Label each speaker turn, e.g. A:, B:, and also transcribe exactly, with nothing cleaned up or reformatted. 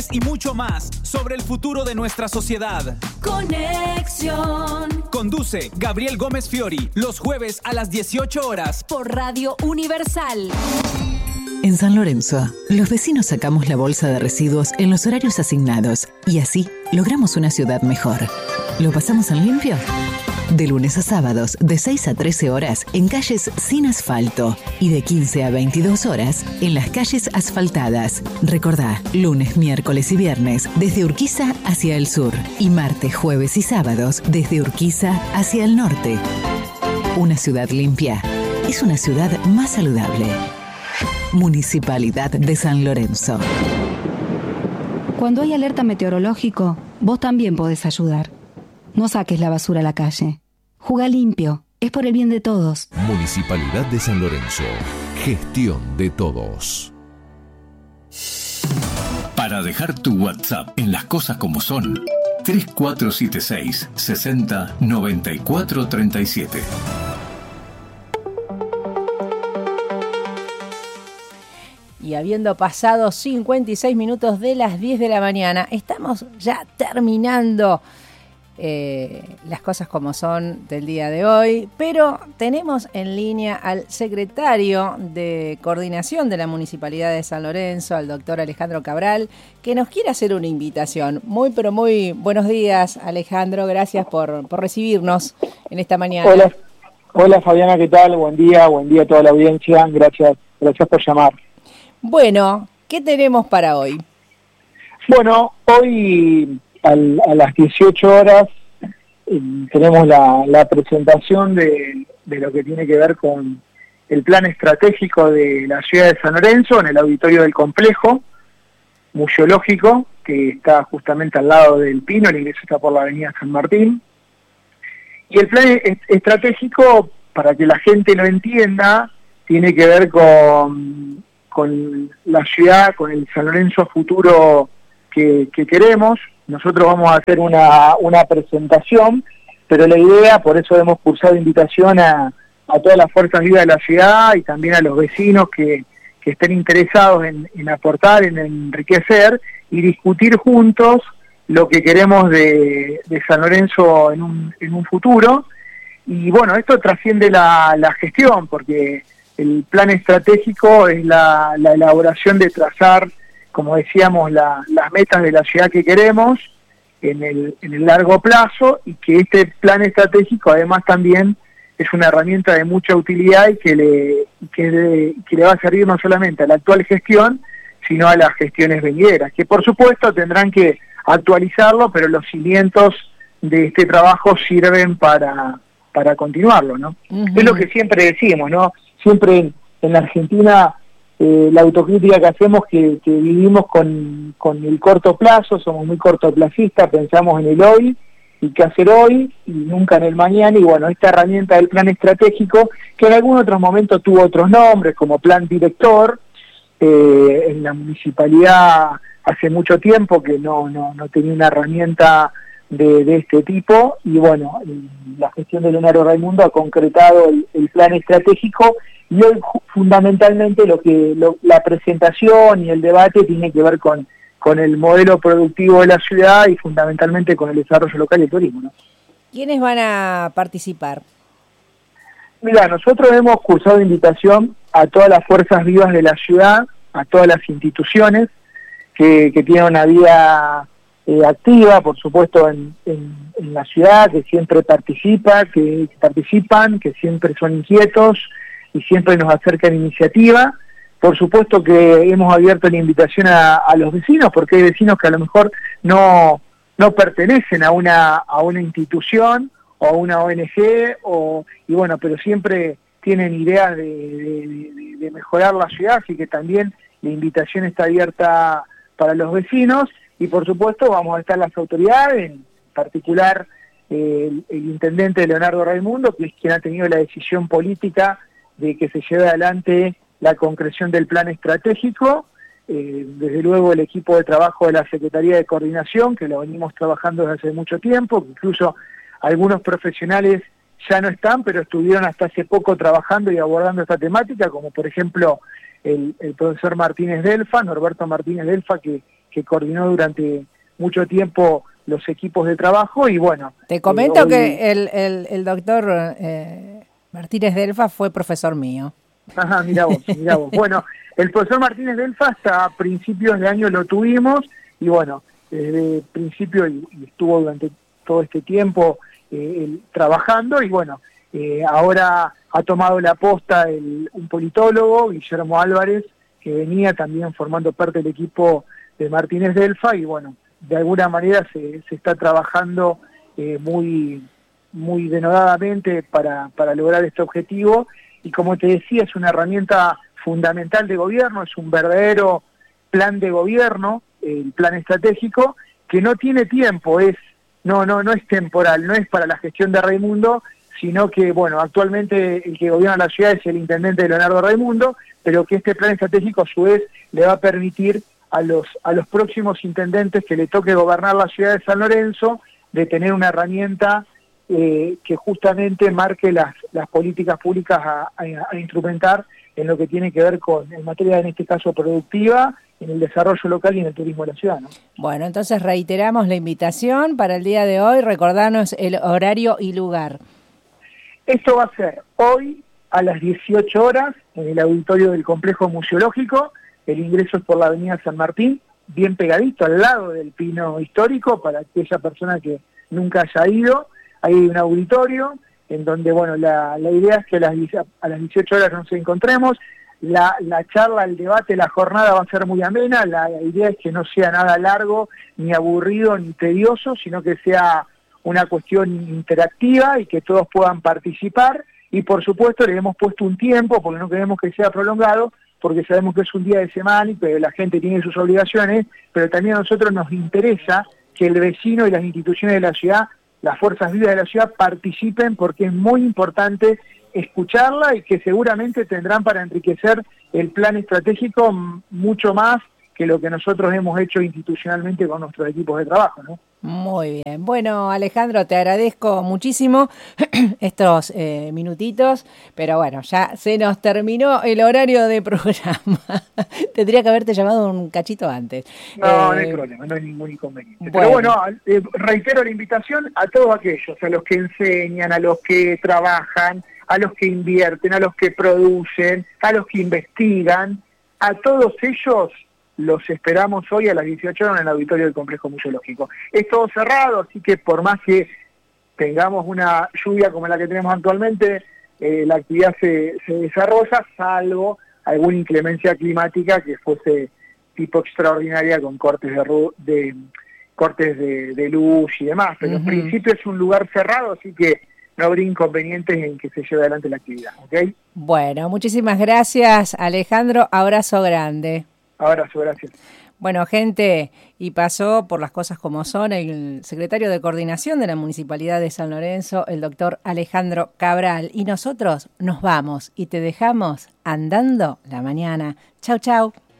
A: Y mucho más sobre el futuro de nuestra sociedad.
B: Conexión.
A: Conduce Gabriel Gómez Fiori los jueves a las dieciocho horas
B: por Radio Universal.
C: En San Lorenzo, los vecinos sacamos la bolsa de residuos en los horarios asignados y así logramos una ciudad mejor. ¿Lo pasamos en limpio? De lunes a sábados, de seis a trece horas, en calles sin asfalto. Y de quince a veintidós horas, en las calles asfaltadas. Recordá, lunes, miércoles y viernes, desde Urquiza hacia el sur. Y martes, jueves y sábados, desde Urquiza hacia el norte. Una ciudad limpia es una ciudad más saludable. Municipalidad de San Lorenzo.
D: Cuando hay alerta meteorológico, vos también podés ayudar. No saques la basura a la calle. Jugá limpio. Es por el bien de todos.
E: Municipalidad de San Lorenzo. Gestión de todos.
F: Para dejar tu WhatsApp en las cosas como son, tres cuatro siete seis, sesenta, noventa y cuatro treinta y siete.
G: Y habiendo pasado cincuenta y seis minutos de las diez de la mañana, estamos ya terminando eh, las cosas como son del día de hoy, pero tenemos en línea al secretario de Coordinación de la Municipalidad de San Lorenzo, al doctor Alejandro Cabral, que nos quiere hacer una invitación. Muy, pero muy buenos días, Alejandro, gracias por, por recibirnos en esta mañana.
H: Hola, hola Fabiana, ¿qué tal? Buen día, buen día a toda la audiencia, gracias, gracias por llamar.
G: Bueno, ¿qué tenemos para hoy?
H: Bueno, hoy al, a las dieciocho horas eh, tenemos la, la presentación de, de lo que tiene que ver con el plan estratégico de la ciudad de San Lorenzo en el auditorio del complejo museológico, que está justamente al lado del Pino, el ingreso está por la avenida San Martín. Y el plan est- estratégico, para que la gente lo entienda, tiene que ver con... con la ciudad, con el San Lorenzo futuro que, que queremos. Nosotros vamos a hacer una, una presentación, pero la idea, por eso hemos cursado invitación a, a todas las fuerzas vivas de la ciudad y también a los vecinos que, que estén interesados en, en aportar, en enriquecer y discutir juntos lo que queremos de, de San Lorenzo en un, en un futuro. Y bueno, esto trasciende la, la gestión, porque el plan estratégico es la, la elaboración de trazar, como decíamos, la, las metas de la ciudad que queremos en el, en el largo plazo, y que este plan estratégico además también es una herramienta de mucha utilidad y que le, que le, que le va a servir no solamente a la actual gestión, sino a las gestiones venideras, que por supuesto tendrán que actualizarlo, pero los cimientos de este trabajo sirven para, para continuarlo, ¿no? Uh-huh. Es lo que siempre decimos, ¿no? Siempre en, en la Argentina eh, la autocrítica que hacemos que, que vivimos con, con el corto plazo, somos muy cortoplacistas, pensamos en el hoy y qué hacer hoy y nunca en el mañana. Y bueno, esta herramienta del plan estratégico, que en algún otro momento tuvo otros nombres como plan director, eh, en la municipalidad hace mucho tiempo que no, no, no tenía una herramienta de, de este tipo, y bueno, la gestión de Leonardo Raimundo ha concretado el, el plan estratégico, y hoy fundamentalmente lo que lo, la presentación y el debate tiene que ver con, con el modelo productivo de la ciudad y fundamentalmente con el desarrollo local y el turismo, ¿no?
G: ¿Quiénes van a participar?
H: Mira, nosotros hemos cursado invitación a todas las fuerzas vivas de la ciudad, a todas las instituciones que, que tienen una vida eh, activa, por supuesto, en, en, en la ciudad, que siempre participa, que, que participan, que siempre son inquietos y siempre nos acercan iniciativa. Por supuesto que hemos abierto la invitación a, a los vecinos, porque hay vecinos que a lo mejor no, no pertenecen a una, a una institución o a una O N G, o, y bueno, pero siempre tienen ideas de, de, de, de mejorar la ciudad, así que también la invitación está abierta para los vecinos, y por supuesto vamos a estar las autoridades, en particular eh, el, el intendente Leonardo Raimundo, que es quien ha tenido la decisión política de que se lleve adelante la concreción del plan estratégico, eh, desde luego el equipo de trabajo de la Secretaría de Coordinación, que lo venimos trabajando desde hace mucho tiempo, que incluso algunos profesionales ya no están, pero estuvieron hasta hace poco trabajando y abordando esta temática, como por ejemplo el, el profesor Martínez Delfa, Norberto Martínez Delfa, que, que coordinó durante mucho tiempo los equipos de trabajo y bueno.
G: Te comento
H: eh, hoy...
G: que el, el, el doctor eh, Martínez Delfa fue profesor mío.
H: Ajá, mirá vos, mirá vos. Bueno, el profesor Martínez Delfa hasta principios de año lo tuvimos y bueno, desde principio y, y estuvo durante todo este tiempo eh, él, trabajando y bueno, eh, ahora ha tomado la posta el, un politólogo, Guillermo Álvarez, que venía también formando parte del equipo de Martínez Delfa y bueno, de alguna manera se, se está trabajando eh, muy, muy denodadamente para, para lograr este objetivo y como te decía es una herramienta fundamental de gobierno, es un verdadero plan de gobierno, el plan estratégico, que no tiene tiempo, es no, no, no es temporal, no es para la gestión de Raimundo, sino que, bueno, actualmente el que gobierna la ciudad es el intendente Leonardo Raimundo, pero que este plan estratégico a su vez le va a permitir a los, a los próximos intendentes que le toque gobernar la ciudad de San Lorenzo, de tener una herramienta eh, que justamente marque las, las políticas públicas a, a, a instrumentar en lo que tiene que ver con, en materia, en este caso, productiva, en el desarrollo local y en el turismo de la ciudad, ¿no?
G: Bueno, entonces reiteramos la invitación para el día de hoy, recordarnos el horario y lugar.
H: Esto va a ser hoy a las dieciocho horas en el auditorio del Complejo Museológico. El ingreso es por la avenida San Martín, bien pegadito al lado del Pino Histórico, para aquella persona que nunca haya ido. Hay un auditorio en donde, bueno, la, la idea es que a las, a las dieciocho horas nos encontremos. La, la charla, el debate, la jornada va a ser muy amena. La idea es que no sea nada largo, ni aburrido, ni tedioso, sino que sea una cuestión interactiva y que todos puedan participar. Y por supuesto le hemos puesto un tiempo, porque no queremos que sea prolongado, porque sabemos que es un día de semana y que la gente tiene sus obligaciones, pero también a nosotros nos interesa que el vecino y las instituciones de la ciudad, las fuerzas vivas de la ciudad, participen, porque es muy importante escucharla y que seguramente tendrán para enriquecer el plan estratégico mucho más que lo que nosotros hemos hecho institucionalmente con nuestros equipos de trabajo, ¿no?
G: Muy bien. Bueno, Alejandro, te agradezco muchísimo estos eh, minutitos, pero bueno, ya se nos terminó el horario de programa. Tendría que haberte llamado un cachito antes.
H: No, eh, no hay problema, no hay ningún inconveniente. Bueno. Pero bueno, eh, reitero la invitación a todos aquellos, a los que enseñan, a los que trabajan, a los que invierten, a los que producen, a los que investigan, a todos ellos los esperamos hoy a las dieciocho horas en el auditorio del Complejo Museológico. Es todo cerrado, así que por más que tengamos una lluvia como la que tenemos actualmente, eh, la actividad se, se desarrolla, salvo alguna inclemencia climática que fuese tipo extraordinaria con cortes de, de, cortes de, de luz y demás. Pero uh-huh. En principio es un lugar cerrado, así que no habría inconvenientes en que se lleve adelante la actividad, ¿ok?
G: Bueno, muchísimas gracias, Alejandro. Abrazo grande.
H: Abrazo, gracias.
G: Bueno, gente, y pasó por las cosas como son el secretario de Coordinación de la Municipalidad de San Lorenzo, el doctor Alejandro Cabral. Y nosotros nos vamos y te dejamos andando la mañana. Chau, chau.